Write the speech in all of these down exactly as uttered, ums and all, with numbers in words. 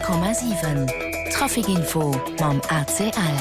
Komma sieben Trafikinfo mam A C L.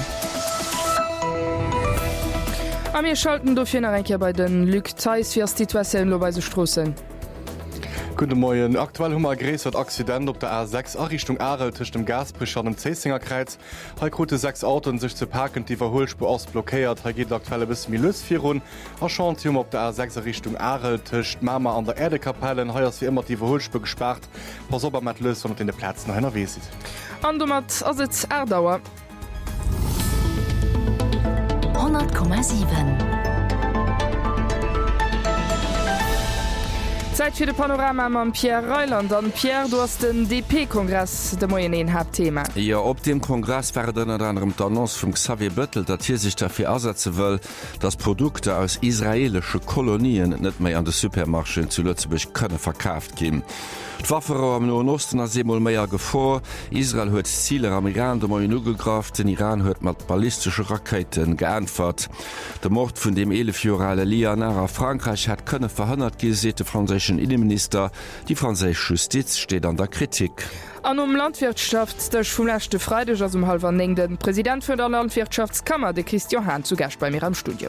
Am mir schalten do fir Enke bei den Lück Theis fir Situationun loweise Strossen. Guten Morgen. Aktuell hummer gräsert Accident op der A sechs Errichtung Arel tisch dem Gasbrisch an dem Zesingerkreuz. Heikrote sechs Autos sich zu parken, die Verholspur aus blockiert. He geht aktuelle bis Milösfirun. Erchantium op der A sechs Richtung Arel tischt Mama an der Erdekapellen. Heuers wie immer die Verholspur gespart. Pass op mat Lös und in de Plätzen einer Wesit. An mat as Erdauer. hundert Komma sieben. Zeit für de Panorama am Pierre Reuland an Pierre, du hast den D P-Kongress de Moyen Hauptthema. Ja, op dem Kongress werden unter anderem d'Annonce vum Xavier Bettel, dat hier sich dafür ersetzen will, dass Produkte aus israelische Kolonien net mehr an de Supermarschen zu Lützeburg könne verkauft gehen. D'Waffer am Nahen Osten as semol méier Gefahr. Israel huet Ziele am Iran de Moyen ugegraft, den Iran huet mat ballistische Raketen geantwort. Der Mord vun dem elefjorale Lianara Frankreich hat könne verhindert gesete französischen Innenminister. Die französische Justiz steht an der Kritik. An um Landwirtschaft der schumlächte Freitag aus um halber neng den Präsident für der Landwirtschaftskammer de Christian Hahn zu Gast bei mir am Studio.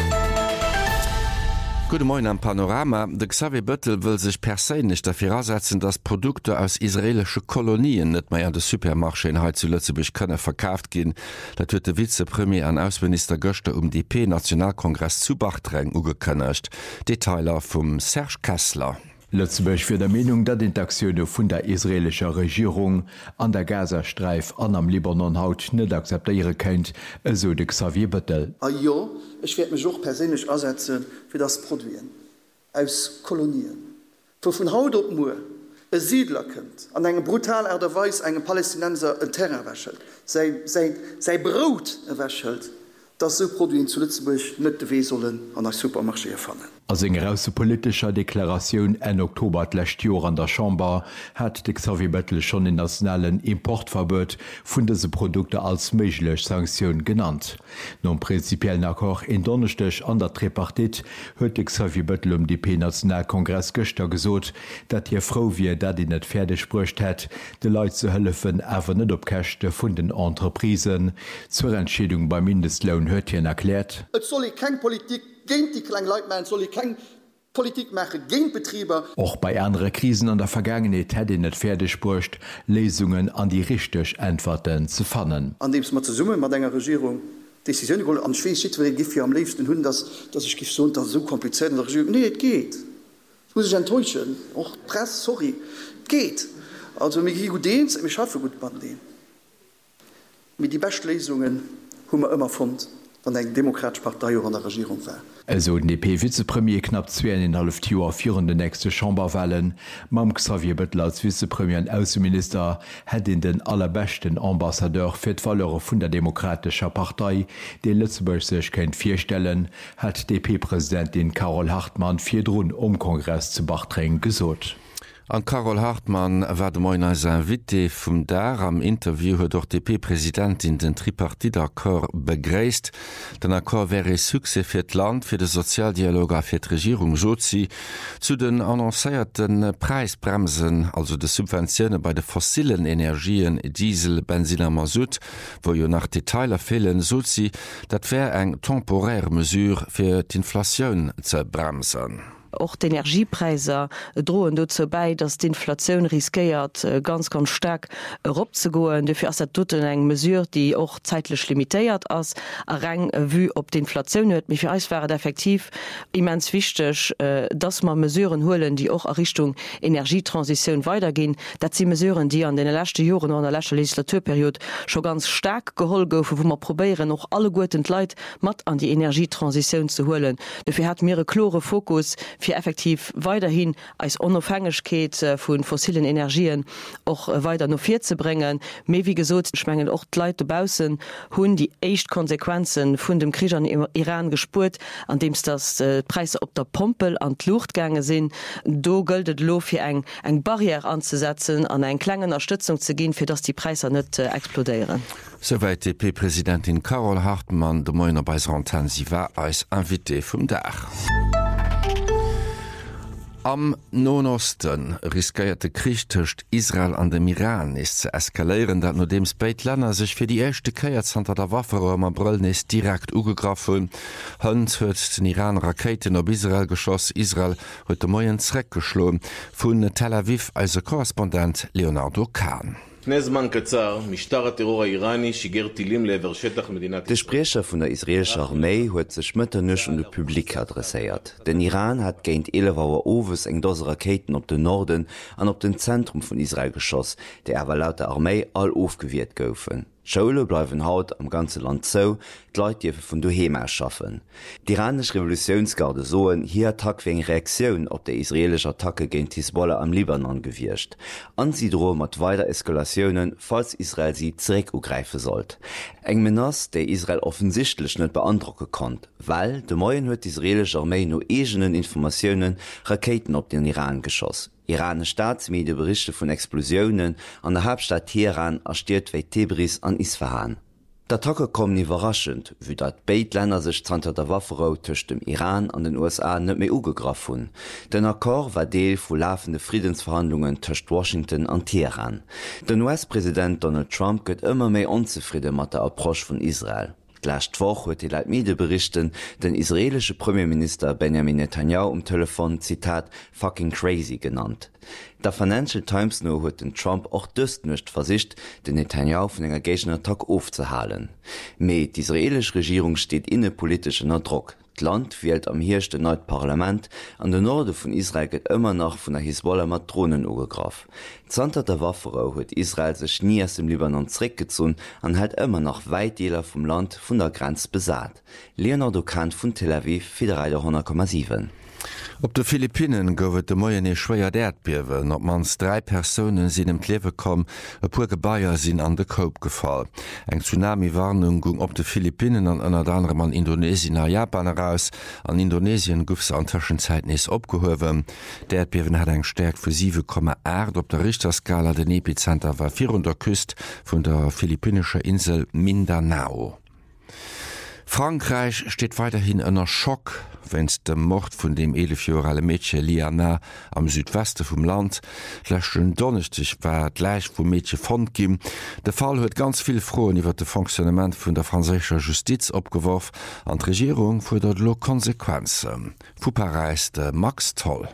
Guten Morgen am Panorama. De Xavier Bettel will sich persönlich dafür ersetzen, dass Produkte aus israelische Kolonien nicht mehr an de Supermarche in Heiz zu Lützeburg könne verkauft gehen. Dat huet de Vizepremier an Außenminister Göchte um D P-Nationalkongress zu Bachtreng ugekönnecht. Detailer vom Serge Kessler. Lützeburg fir der Meinung, dat d'Intaktionune vun der israelischer Regierung an der Gazastreif an am Libanon haut net akzeptiere kennt, eso de Xavier Bettel. Ah ja, ich werde mich auch persönlich ersetzen für das Produzieren aus Kolonien. Wo von Haut op Mu ein Siedler könnt, an einem brutal Erderweis einen Palästinenser ein Terrain wäschelt, sein, sein, sein Brot wäschelt, dass so Produzieren zu Lützeburg nicht weh sollen an der Supermarché erfahren. Als enger aus politischer Deklaration en Oktober lächt Jor an der Chamber hat de Xavier Bettel schon den nationalen Importverbot vun dese Produkte als méiglech Sanktion genannt. Non prinzipiellen Akkor in Donnerstech an der Tripartit huet de Xavier Bettel um D P-Nationalkongress Göster gesot, dat hier froh wie dat die net fertig sprcht het, de Leiit zu hëllefen awer net opkächte vun den Entreprisen. Zur Entschädung beim Mindestlohn huet hien erklärt. Et soll kein Politik gegen die kleinen Leute machen, soll ich keine Politik machen gegen Betriebe. Auch bei anderen Krisen an der Vergangenheit hätte nicht fertig burcht, Lesungen an die richtig Antworten zu finden. An dem es mal zusammen mit einer Regierung Decisionen holen, an Schweiz sieht, weil ich am liebsten Hund, dass, dass ich so und das so kompliziert in der Regierung. Nee, es geht. Das muss ich enttäuschen. Auch Presse, sorry. Es geht. Also, wir gehen gut Dienst, wir schaffen gut bei denen. Mit den besten Lesungen haben wir immer gefunden, wenn eine demokratische Partei auch an der Regierung war. Also den D P-Vizepremier knapp zweieinhalb Jahre führen de nächste Chamberwahlen. Mam Xavier Bettel als Vizepremier und Außenminister hat in den allerbesten Ambassadeur für die Valore von der demokratischen Partei, die Lützeburg sich kennt vierstellen, hat D P-Präsidentin Carol Hartmann vier Drun um Kongress zu Bachtreng gesot. An Carol Hartmann war de Moin als Invité vum Dar am Interview huet doch D P-Präsidentin den Tripartit-Akkor begréist. Den Akkor wäre Suse fir d Land fir de Sozialdialog a fir d Regierung Jozi zu den annoncéierten Preisbremsen, also de Subventionne bei de fossilen Energien Diesel, Benzin a Masut, wo jo nach Detailer fehlen Sozi, dat wär eng temporär Mesure fir d'Inflationun ze bremsen. Auch die Energiepreise drohen dazu bei, dass die Inflation riskiert, ganz, ganz stark herabzugehen. Dafür ist das eine Mesure, die auch zeitlich limitiert ist, rein wie ob die Inflation hört. Für uns wäre es effektiv immens wichtig, dass wir Mesuren holen, die auch in Richtung Energietransition weitergehen. Das sind Mesuren, die an den letzten Jahren, an der letzten Legislaturperiode schon ganz stark geholt wurden, wo wir probieren, noch alle guten Leute mit an die Energietransition zu holen. Dafür hat mir einen klaren Fokus für effektiv weiterhin als Unabhängigkeit von fossilen Energien auch weiter noch vier zu bringen. Mehr wie gesagt, schmengen auch die Leute draußen, haben die echt Konsequenzen von dem Krieg im Iran gespürt, an dem das äh, Preise auf der Pumpe an die Luft gegangen sind. Da gilt es lo für eine ein Barriere anzusetzen, an eine kleine Unterstützung zu gehen, für dass die Preise nicht äh, explodieren. Soweit D P-Präsidentin Carol Hartmann, de Moiner bei Antenne, sie war als Invité vom Dach. Am Nonosten riskierte Krieg töcht Israel an dem Iran ist zu eskalieren, dat nur dem Speitländer sich fir die erste Keierzanter der Waffe am April ist direkt ugegraffen. Hand huet den Iran Raketen op Israel geschoss. Israel huet de moien Zreck geschloen vun Tel Aviv als Korrespondent Leonardo Kahn. Der Sprecher vun der israelscher Armee huet sech mëtternech und de Publikum adressiert. Den Iran hat géint elewer Owes eng dose Raketen op den Norden an op den Zentrum vun Israel geschoss, der awer laut der Armee all ofgewiert goufen. Schoule bleiwen haut am ganze Land zo, d'Leit Diewe vun doheem erschaffen. D'Iranisch Revolutionsgarde soen hier Attack wegen Reaktionun op der israelsche Attacke géint Hisbollah am Libanon gewircht. An sie droh mat weiter Eskalationioen, falls Israel sie zréck ugreife sollt. Eng Menace, der Israel offensichtlich net beandrucke konnt, weil de Moien huet d'israelsche Armee no egenen Informationoen Raketen op den Iran geschoss. Iranische Staatsmedie berichte vun Explosionen an der Hauptstadt Teheran erstiert wéi Tebris an Isfahan. D'attacke kom nie überraschend, wie dat Beitländer sech zanter der Wafferau tëcht dem Iran an den U S A net méi ugegraf hun. Den Akkor war Deel vu laufende Friedensverhandlungen tëcht Washington an Teheran. Den U S-Präsident Donald Trump gëtt ëmmer méi onzufriede mat der Approsch vun Israel. Glächt woch huet die Leitmede berichten, den israelsche Premierminister Benjamin Netanyahu um Telefon Zitat fucking crazy genannt. Der Financial Times no huet den Trump och dëst nëcht versicht, den Netanyahu vun enger Gegenattack aufzuhalen. Mei die israelsche Regierung steht innenpolitisch unter Druck. Land wählt am hirchte neut Parlament, an der Norde von Israel geht immer noch von der Hisbollah mat Drohnen ugegraf. Zanter der Wafferau huet Israel sech nie aus dem Libanon zurückgezogen an hat immer noch Weitdeler vom Land von der Grenz besat. Leonardo Kahn von Tel Aviv, Federal hundert Komma sieben. Op de Philippinen gouft de Moien e schwéier d'Erdbiewen, op mans drei Personen sinn em Klewe kom, e puer Gebaier sinn an de Koop gefall. Eng Tsunami-Warnung gung op de Philippinen an ënner anderem an Indonesien a Japan heraus. An Indonesien gouf se an Tëschenzeit nees opgehowen. D'Erdbiewen hat eng Stärk vu sieben Komma acht op der Richterskala. Den Epizenter war vier der Küst vun der philippinescher Insel Mindanao. Frankreich steht weiterhin ënner Schock, wenn's dem Mord vun dem elefjorale Mädchen Liana am Südweste vom Land lächten donnechtech war gleich vu Mädchen fand gim. Der Fall huet ganz viel frohen iwwer de Funktionament vun der franzécher Justiz opgeworf, an d' Regierung fordert lo Konsequenzen. Fu Paris de Max Toll.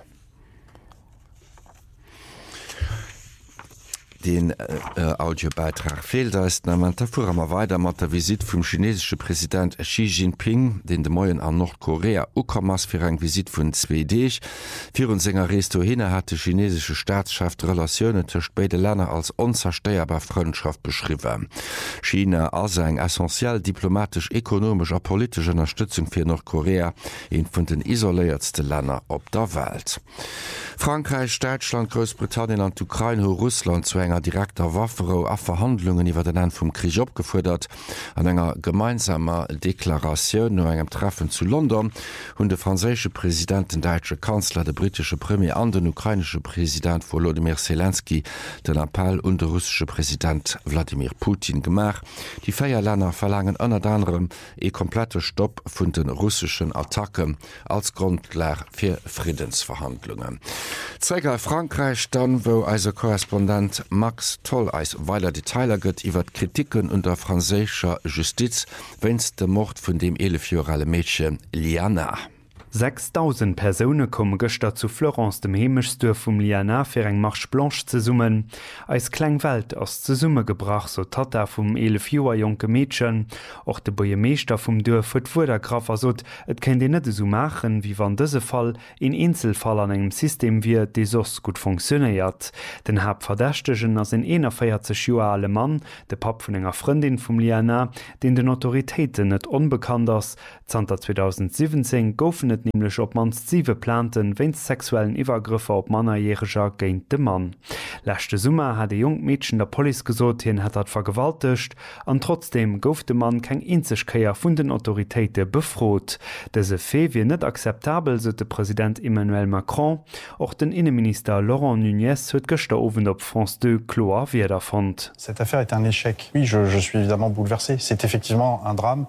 Den äh, Audiobeitrag fehlt da ist man fuhr immer weiter mat der Visit vum chinesische Präsident Xi Jinping, den de Moien an Nordkorea ukommers fir eng Visit vun zwei D. Fi un Sänger Resto hinne hat de chinesische Staatschaft Relationioune tcht beide Länder als unzersteierbar Freundschaft beschriwen. China as eng essentiell diplomatisch, ekonomisch a politische Unterstützung fir Nordkorea, een vun den isoléiertste Länder op der Welt. Frankreich, Deutschland, Großbritannien an Ukraine ho Russland zu enger direkter Wafferau a Verhandlungen iwwer den End vum Krieg opgefordert, an enger gemeinsamer Deklaration no engem Treffen zu London hunn de franzésche Präsident, den deutsche Kanzler, de britische Premier an den ukrainische Präsident Volodymyr Zelensky den Appell und der russische Präsident Wladimir Putin gemach. Die Feierländer verlangen ënner anderem e komplette Stopp vun den russischen Attacken als Grundlage fir Friedensverhandlungen. Zeiger Frankreich dann, wo als Korrespondent Max Toll als weiler Detailer gëtt iwwer Kritiken unter franzécher Justiz wenn's de Mord vun dem elefjorale Mädchen Liana. sechstausend Personen kommen gestern zu Florence, dem Hemischstür vom Liana, für eng Marche Blanche zu summen. Als Kleinwelt aus zu Summe gebracht, so Tata vom elf Joer junge Mädchen. Auch der Bürgermeister vom Dorf hat vor der Graf gesagt, es kann die nicht so machen, wie wenn dieser Fall in Einzelfall an einem System wie das gut funktioniert. Den Hauptverdächtigen als ein einundvierzig Jahre alter Mann, der Pap von einer Freundin vom Liana, den den Autoritäten nicht unbekannt ist. zweitausendsiebzehn goufen net nämlich op mans sieve planten wenn's sexuellen Iwergriffe op Mannerjähriger géint de Mann. Lächte Summer hat de Jungmädchen der Poli gesot hin hat dat vergewaltigt, an trotzdem gouf de Mann keng Inzechkeier vun den Autoritéite befrot. Dese Fee wie net akzeptabel, se de Präsident Emmanuel Macron, och den Innenminister Laurent Nunez huet gëster owen op France deux Cloa wie er fand. Cette affaire est un échec. Oui, je, je suis évidemment bouleversé. C'est effectivement un drame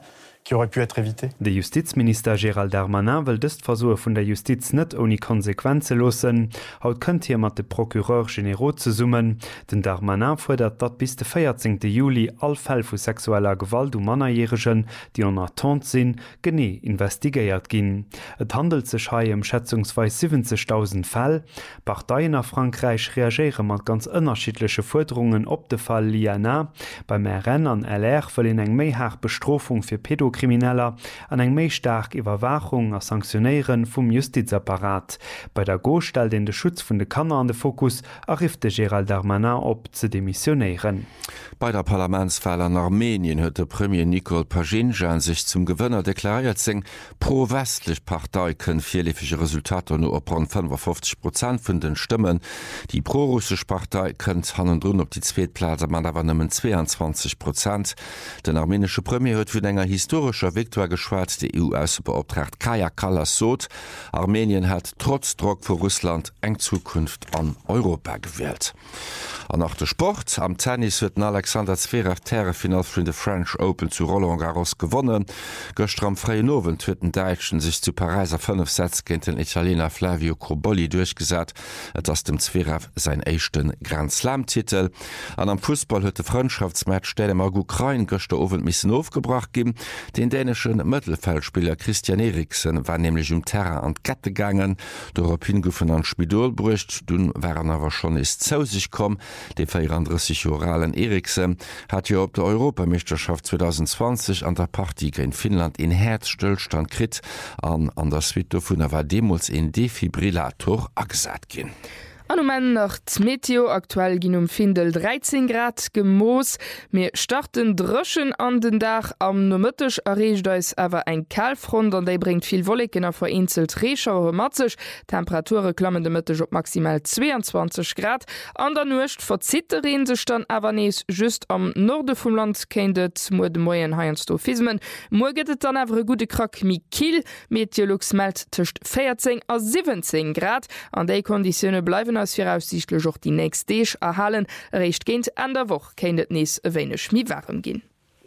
qui aurait pu être évité. De Justizminister Gerald Darmanin will dëst Versuche vun der Justiz net oni Konsequenze losen. Haut könnt hier mat de Prokureur General ze summen. Den Darmanin fordert dat bis de vierzehnten Juli all Fäll vu sexueller Gewalt um Mannerjähregen, die an ertont sinn, gene investigéiert ginn. Et handelt sech hai um schätzungsweis siebzigtausend Fäll. Parteien nach Frankreich reagieren mat ganz ënnerschiedliche Forderungen op de Fall L I A N A. Beim R N an L R verlin eng méi hart Bestrofung fir Pädokrimineller an eng méi stark Iwerwachung a Sanktionéieren vum Justizapparat. Bei der Go stel den de Schutz vun de Kanner an de Fokus arrifte Gerald Darmanin op ze demissionieren. Bei der Parlamentswahl an Armenien huet der Premier Nikol Pashinjan sich zum Gewënner deklariert seg pro-westlich Partei kën vierlefige Resultate no op rund fünfundfünfzig Prozent vun den Stimmen. Die pro-russisch Partei kënnt hannen run op die Zweetplaze man awer nëmmen zweiundzwanzig Prozent. Den armenische Premier huet vun enger historischer Viktor geschwaart, de E U-Außenbeauftragt Kaja Kallas sot. Armenien hat trotz Druck vor Russland eng Zukunft an Europa gewählt. An nach der Sport am Tennis huet Alexander Zverev Terrefinal vun de French Open zu Roland Garros gewonnen. Gëstre am freien Nowen hueten Deitschen sich zu Pariser fünf Sätz géint den Italiener Flavio Cobolli durchgesat, et ass dem Zverev sein échten Grand Slam-Titel. An am Fußball huet de Freundschaftsmatch stelle mag Ukraine gëchte Owen missen aufgebracht gin. Den dänischen Mëttelfeldspieler Christian Eriksen war nämlich um Terra an Kette gangen, d'Europin goufen an Spidol brucht, dun wären awer schon is zou sich kom. De vierunddreißig Oralen Eriksen hat jo op der Europameisterschaft zwanzig zwanzig an der Partie in Finnland in Herzstillstand krit an an der Suite vun er war Demos in Defibrillator agesat gin. An um nach Meteo aktuell gin um Findel dreizehn Grad gemoos, mir starten Drschen an den Dach am nomëttech errecht eus awer eng Kalfront, an déi bringt viel Wollecken a vereinzelt Reschauer matzech, Temperature klammen de Mëttech op maximal zweiundzwanzig Grad, an der Nucht verzitterin sech dann awer nees just am Norde vum Land kendet mo de moien Haienstophismen, mo gëtt dann awer gute Krack mi Kiel, Meteorlux meldt tcht vierzehn a siebzehn Grad, an déi Konditionne bleiwen als fir aussichtlech och die nächst Deeg erhalen, recht géint an der Woch kennet nees ewéinech mi warm ginn.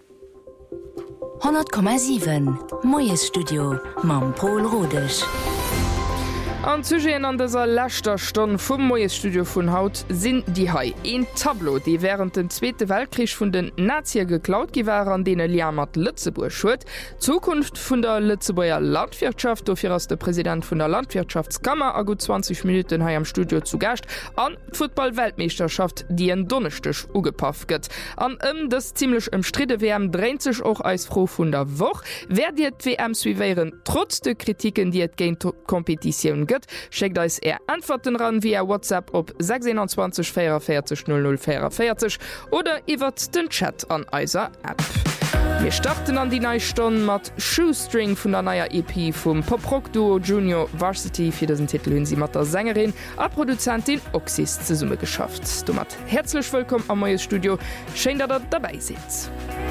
hundert Komma sieben Moes Studio mam Paul Rodech. An Zugéen an déser lächter Stonn vum Moes Studio vun Haut sinn die Hai en Tableau, déi während den Zweete Weltkrich vun den Nazier geklaut giwer an dee Lier mat Lützeburg schuet. Zukunft vun der Lützeburger Landwirtschaft, dofir ass der Präsident vun der Landwirtschaftskammer a gut zwanzig Minuten hai am Studio zu gascht, an Football-Weltmeisterschaft, die en donnechtech ugepaff gëtt. An ëm des ziemlichlech ëmstride W M dreint sech och als froh vun der Woch. Wer Dir W M suivéieren trotz de Kritiken, die et géint Kompetitiun gëtt, schickt euch er Antworten ran via WhatsApp op sechs zwei vier vier null null vier vier oder iwwer den Chat an eiser App. Wir starten an die neue Stunde mit Shoestring von der neuen E P vom Pop-Rock-Duo Junior Varsity. Für diesen Titel haben sie mit der Sängerin und Produzentin Oxys zusammen geschafft. Damit herzlich willkommen am Moes Studio. Schön, dass ihr dabei seid.